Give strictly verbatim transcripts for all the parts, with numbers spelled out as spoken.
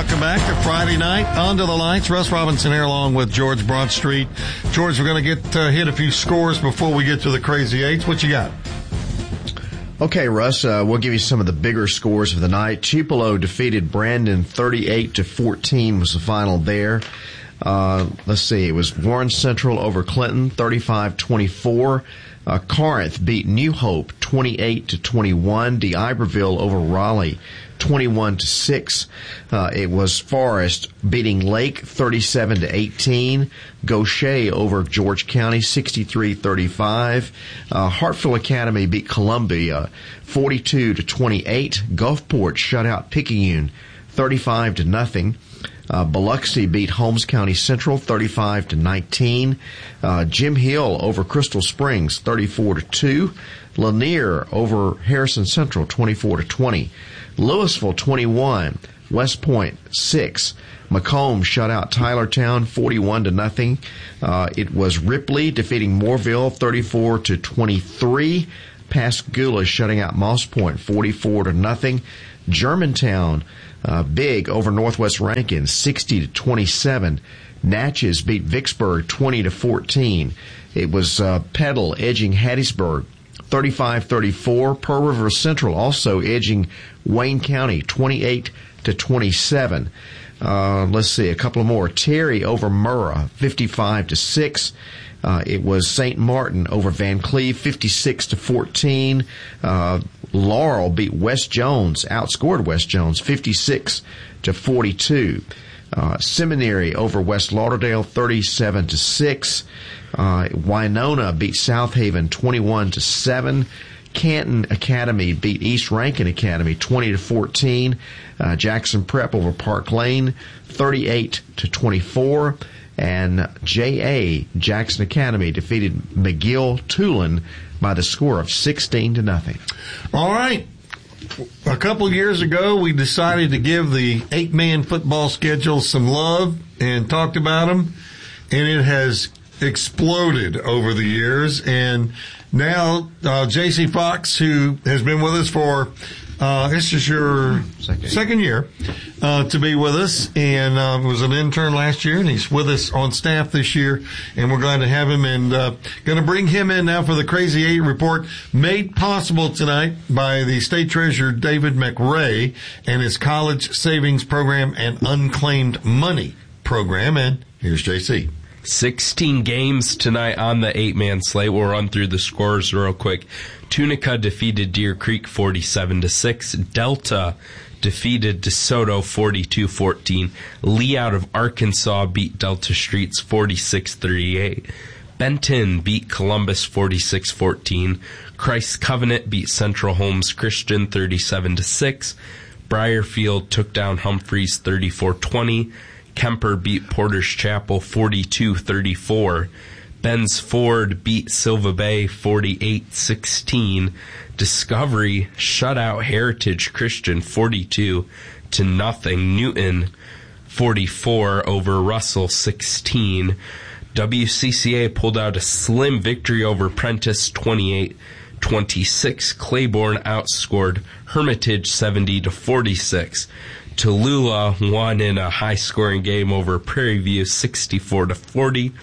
Welcome back to Friday night, Under the Lights. Russ Robinson here along with George Broadstreet. George, we're going to get uh, hit a few scores before we get to the Crazy Eights. What you got? Okay, Russ, uh, we'll give you some of the bigger scores of the night. Tupelo defeated Brandon thirty-eight to fourteen was the final there. Uh, let's see, it was Warren Central over Clinton, thirty-five twenty-four. Uh, Corinth beat New Hope, twenty-eight to twenty-one. DeIberville over Raleigh, twenty-one to six. Uh, it was Forest beating Lake, thirty-seven to eighteen. Gaucher over George County, sixty-three thirty-five. Uh, Hartfield Academy beat Columbia, forty-two to twenty-eight. Gulfport shut out Picayune, thirty-five to nothing. Uh, Biloxi beat Holmes County Central, thirty-five to nineteen. Uh, Jim Hill over Crystal Springs, thirty-four to two. Lanier over Harrison Central, twenty-four to twenty. Louisville, twenty-one. West Point, six. Macomb shut out Tylertown, forty-one to nothing. Uh, it was Ripley defeating Mooreville, thirty-four to twenty-three. Pascagoula shutting out Moss Point, forty-four to nothing. Germantown, uh, big over Northwest Rankin, sixty to twenty-seven. Natchez beat Vicksburg, twenty to fourteen. It was, uh, Petal edging Hattiesburg, thirty-five thirty-four. Pearl River Central also edging Wayne County, twenty-eight to twenty-seven. Uh, let's see, a couple more. Terry over Murrah, fifty-five to six. Uh, it was Saint Martin over Van Cleve, fifty-six to fourteen. Uh, Laurel beat West Jones, outscored West Jones, fifty-six to forty-two. Uh, Seminary over West Lauderdale, thirty-seven to six. Uh, Winona beat South Haven, twenty-one to seven. Canton Academy beat East Rankin Academy, twenty to fourteen. Uh, Jackson Prep over Park Lane, thirty-eight to twenty-four. And J A Jackson Academy defeated McGill Tulane by the score of sixteen to nothing. All right. A couple of years ago, we decided to give the eight-man football schedule some love and talked about them, and it has exploded over the years. And now uh, J C Fox, who has been with us for uh, this is your second, second year uh, to be with us, and uh, was an intern last year, and he's with us on staff this year, and we're glad to have him, and uh, going to bring him in now for the Crazy Eight report, made possible tonight by the State Treasurer David McRae and his College Savings Program and Unclaimed Money Program. And here's J C. sixteen games tonight on the eight-man slate. We'll run through the scores real quick. Tunica defeated Deer Creek forty-seven to six. Delta defeated DeSoto forty-two fourteen. Lee out of Arkansas beat Delta Streets forty-six thirty-eight. Benton beat Columbus forty-six fourteen. Christ's Covenant beat Central Holmes Christian thirty-seven to six. Briarfield took down Humphreys thirty-four twenty. Kemper beat Porter's Chapel forty-two thirty-four. Ben's Ford beat Silva Bay forty-eight sixteen. Discovery shut out Heritage Christian forty-two to nothing. Newton forty-four over Russell sixteen. W C C A pulled out a slim victory over Prentice twenty-eight twenty-six. Claiborne outscored Hermitage seventy to forty-six. Tallulah won in a high-scoring game over Prairie View sixty-four to forty.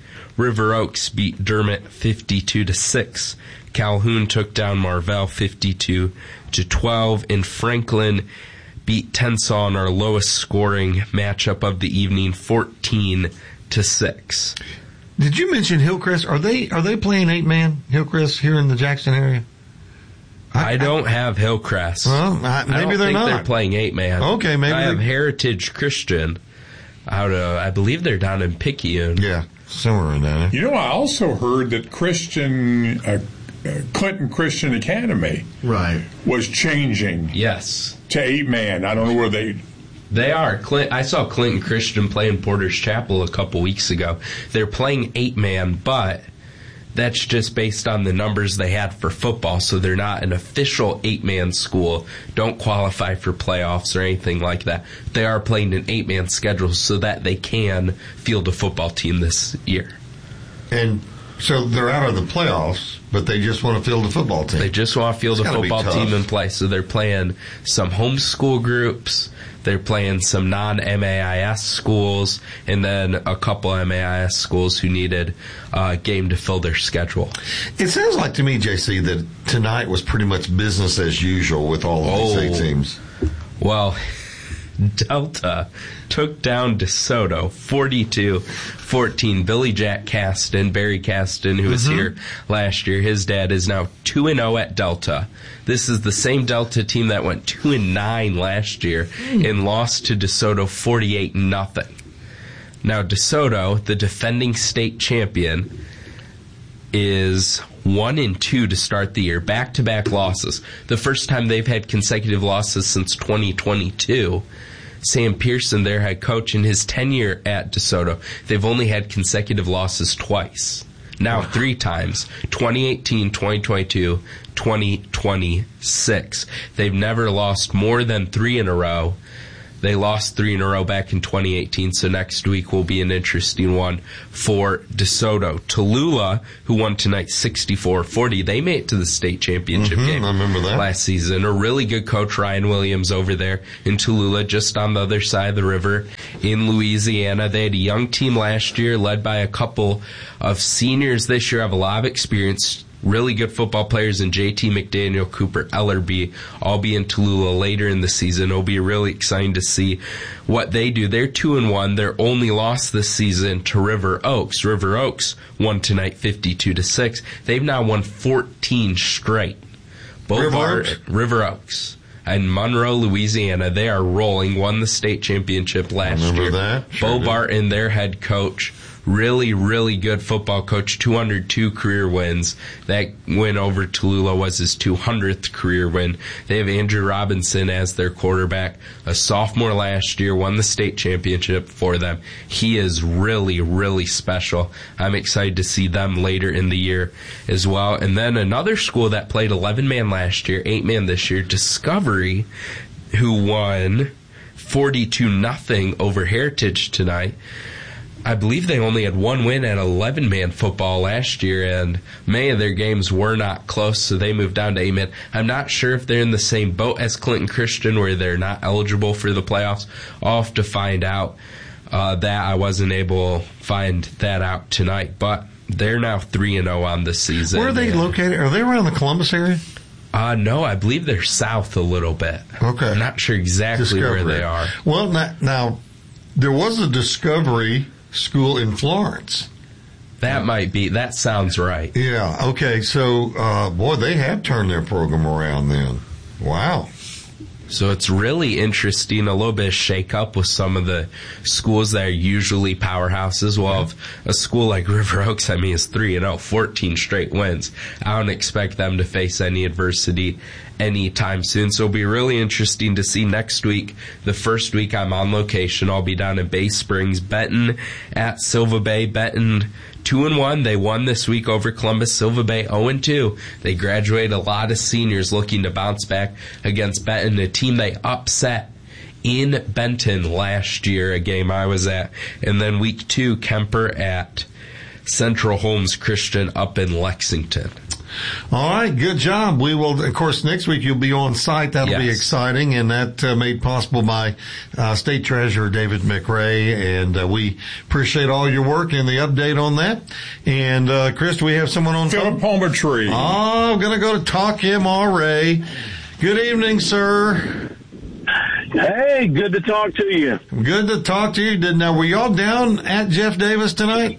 River Oaks beat Dermott fifty-two to six. Calhoun took down Marvell fifty-two to twelve. And Franklin beat Tensas in our lowest-scoring matchup of the evening, fourteen to six. Did you mention Hillcrest? Are they are they playing eight-man Hillcrest here in the Jackson area? I, I don't have Hillcrest. Well, I, maybe I don't they're think not. They're playing eight-man. Okay, maybe I they... have Heritage Christian out of, I believe they're down in Picayune. Yeah, somewhere in there. You know, I also heard that Christian, uh, uh, Clinton Christian Academy right. was changing Yes. to eight-man. I don't know where they... They are. Clint, I saw Clinton Christian play in Porter's Chapel a couple weeks ago. They're playing eight-man, but that's just based on the numbers they had for football, so they're not an official eight-man school. Don't qualify for playoffs or anything like that. They are playing an eight-man schedule so that they can field a football team this year. And So they're out of the playoffs, but they just want to field the football team. They just want to field It's a gotta be football tough. team in play. So they're playing some homeschool groups. They're playing some non-M A I S schools, and then a couple M A I S schools who needed a game to fill their schedule. It sounds like to me, J C, that tonight was pretty much business as usual with all of these Oh. eight teams. Well, Delta took down DeSoto forty-two fourteen. Billy Jack Caston, Barry Caston, who was here last year, his dad is now two and oh at Delta. This is the same Delta team that went two and nine last year and lost to DeSoto forty-eight nothing. Now, DeSoto, the defending state champion, is one and two to start the year, back-to-back losses. The first time they've had consecutive losses since twenty twenty-two. Sam Pearson, their head coach, in his tenure at DeSoto, they've only had consecutive losses twice. Now three times, twenty eighteen, twenty twenty-two, twenty twenty-six. They've never lost more than three in a row. They lost three in a row back in twenty eighteen, so next week will be an interesting one for DeSoto. Tallulah, who won tonight sixty-four forty, they made it to the state championship Mhm, game I remember that. last season. A really good coach, Ryan Williams, over there in Tallulah, just on the other side of the river in Louisiana. They had a young team last year led by a couple of seniors this year, have a lot of experience. Really good football players in J T McDaniel, Cooper Ellerby, all be in Tallulah later in the season. It'll be really exciting to see what they do. They're two and one. Their only loss this season to River Oaks. River Oaks won tonight fifty-two to six. They've now won fourteen straight. River Bovart, Oaks? River Oaks. And Monroe, Louisiana, they are rolling. Won the state championship last Remember year. that? Sure Bo Barton, their head coach, really, really good football coach. two hundred two career wins. That win over Tallulah was his two hundredth career win. They have Andrew Robinson as their quarterback, a sophomore last year, won the state championship for them. He is really, really special. I'm excited to see them later in the year as well. And then another school that played eleven man last year, eight man this year, Discovery, who won forty-two nothing over Heritage tonight. I believe they only had one win at eleven man football last year, and many of their games were not close, so they moved down to eight man. I'm not sure if they're in the same boat as Clinton Christian, where they're not eligible for the playoffs. I'll have to find out uh, that. I wasn't able to find that out tonight, but they're now three and oh on the season. Where are they And, located? Are they around the Columbus area? Uh, no, I believe they're south a little bit. Okay. I'm not sure exactly where Discovery. they are. Well, now, now, there was a Discovery school in Florence. That might be, that sounds right. Yeah, okay, so, uh, boy, they have turned their program around then. Wow. So it's really interesting, a little bit of shake up with some of the schools that are usually powerhouses. Well, if a school like River Oaks, I mean, is three and oh, fourteen straight wins. I don't expect them to face any adversity anytime soon. So it'll be really interesting to see next week. The first week I'm on location. I'll be down in Bay Springs, Benton at Silva Bay. Benton Two and one, they won this week over Columbus. Silva Bay zero and two. They graduated a lot of seniors looking to bounce back against Benton, a team they upset in Benton last year, a game I was at. And then week two, Kemper at Central Holmes Christian up in Lexington. All right, good job. We will, of course, next week you'll be on site. That'll be Yes. exciting, and that uh, made possible by uh, State Treasurer David McRae, and uh, we appreciate all your work and the update on that. And uh, Chris, do we have someone on Philip phone? Palmertree. Oh, I'm going to go to Talk M R A. Good evening, sir. Hey, good to talk to you. Good to talk to you. Did, now, were y'all down at Jeff Davis tonight?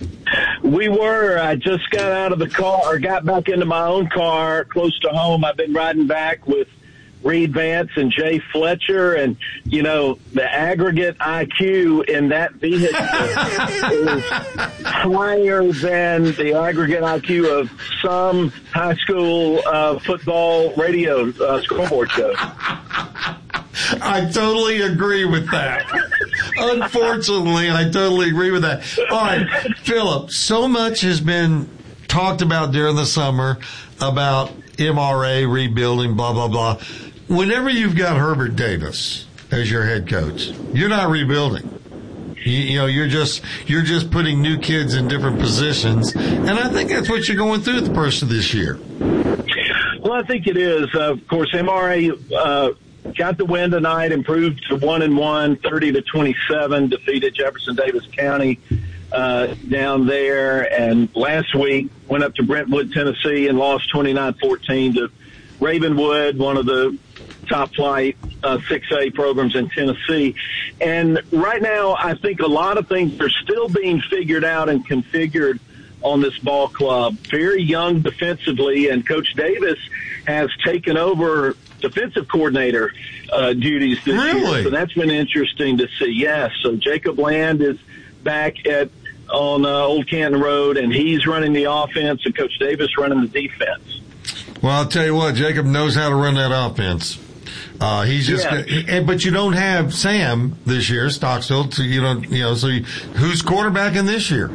We were. I just got out of the car, or got back into my own car close to home. I've been riding back with Reed Vance and Jay Fletcher, and, you know, the aggregate I Q in that vehicle is higher than the aggregate I Q of some high school uh, football radio uh, scoreboard show. I totally agree with that. Unfortunately, I totally agree with that. All right, Philip, so much has been talked about during the summer about M R A rebuilding, blah, blah, blah. Whenever you've got Herbert Davis as your head coach, you're not rebuilding. You, you know, you're just you're just putting new kids in different positions, and I think that's what you're going through at the first of this year. Well, I think it is. Uh, of course, M R A uh, got the win tonight, improved to one and one, thirty to twenty-seven, defeated Jefferson Davis County uh, down there, and last week went up to Brentwood, Tennessee, and lost twenty-nine fourteen to Ravenwood, one of the top flight uh, six A programs in Tennessee. And right now, I think a lot of things are still being figured out and configured on this ball club. Very young defensively, and Coach Davis has taken over defensive coordinator uh, duties this really? year. So that's been interesting to see. Yes, so Jacob Land is back at on uh, Old Canton Road, and he's running the offense, and Coach Davis running the defense. Well, I'll tell you what, Jacob knows how to run that offense. Uh, he's just, Yeah. but you don't have Sam this year, Stockstill. So you don't, you know. So you, who's quarterbacking this year?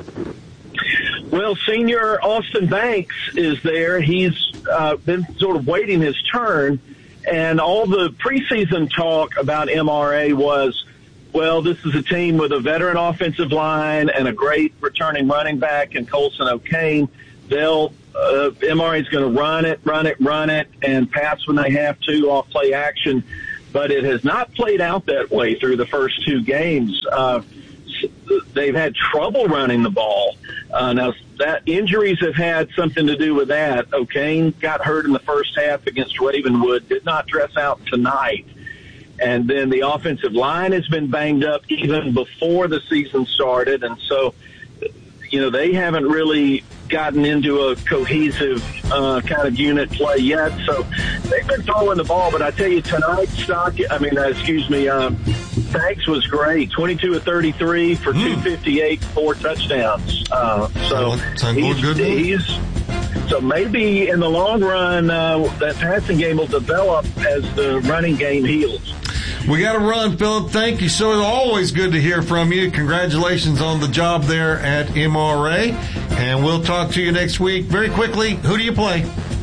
Well, senior Austin Banks is there. He's uh, been sort of waiting his turn, and all the preseason talk about M R A was, well, this is a team with a veteran offensive line and a great returning running back in Colson O'Kane. They'll uh, M R A is going to run it, run it, run it, and pass when they have to off play action. But it has not played out that way through the first two games. Uh, they've had trouble running the ball. Uh, now, that injuries have had something to do with that. O'Kane got hurt in the first half against Ravenwood, did not dress out tonight. And then the offensive line has been banged up even before the season started. And so, you know, they haven't really gotten into a cohesive uh, kind of unit play yet. So they've been throwing the ball. But I tell you, tonight, Stock, I mean, uh, excuse me, uh, Banks was great. twenty-two of thirty-three for mm. two fifty-eight, four touchdowns. Uh, so Sound he's, good he's so maybe in the long run, uh, that passing game will develop as the running game heals. We got to run, Philip. Thank you. So it's always good to hear from you. Congratulations on the job there at M R A. And we'll talk to you next week. Very quickly, who do you play?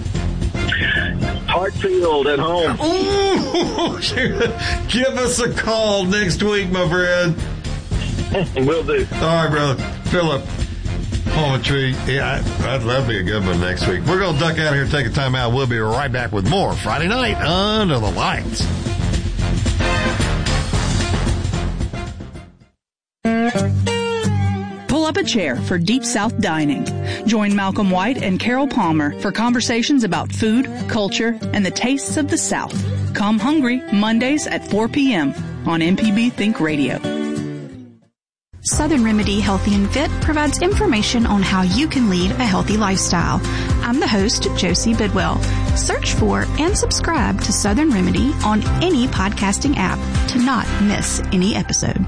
Hartfield at home. Ooh, give us a call next week, my friend. Will do. All right, brother. Philip Poetry. Yeah, that'd, that'd be a good one next week. We're going to duck out of here and take a time out. We'll be right back with more Friday Night Under the Lights. Pull up a chair for Deep South Dining. Join Malcolm White and Carol Palmer for conversations about food, culture, and the tastes of the South. Come hungry Mondays at four p.m. on M P B Think Radio. Southern Remedy Healthy and Fit provides information on how you can lead a healthy lifestyle. I'm the host, Josie Bidwell. Search for and subscribe to Southern Remedy on any podcasting app to not miss any episode.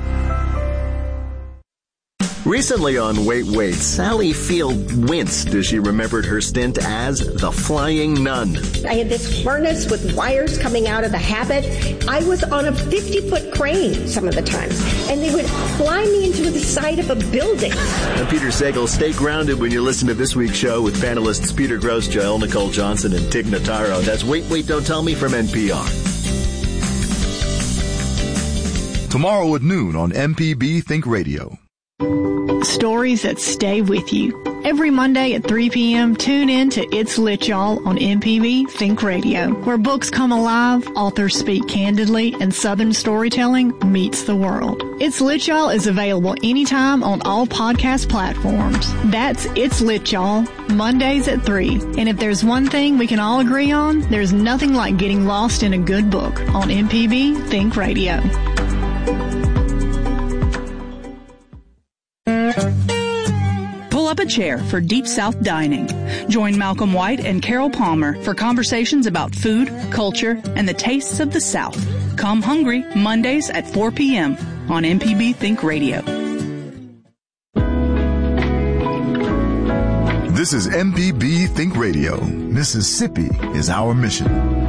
Recently on Wait, Wait, Sally Field winced as she remembered her stint as the Flying Nun. I had this harness with wires coming out of the habit. I was on a fifty-foot crane some of the times, and they would fly me into the side of a building. I'm Peter Sagal. Stay grounded when you listen to this week's show with panelists Peter Gross, Joel Nicole Johnson, and Tig Notaro. That's Wait, Wait, Don't Tell Me from N P R. Tomorrow at noon on M P B Think Radio. Stories that stay with you. Every Monday at three p.m., tune in to It's Lit, Y'all on M P B Think Radio, where books come alive, authors speak candidly, and Southern storytelling meets the world. It's Lit, Y'all is available anytime on all podcast platforms. That's It's Lit, Y'all, Mondays at three. And if there's one thing we can all agree on, there's nothing like getting lost in a good book on M P B Think Radio. Pull up a chair for Deep South Dining. Join Malcolm White and Carol Palmer for conversations about food, culture, and the tastes of the South. Come hungry Mondays at four p.m. on M P B Think Radio. This is M P B Think Radio. Mississippi is our mission.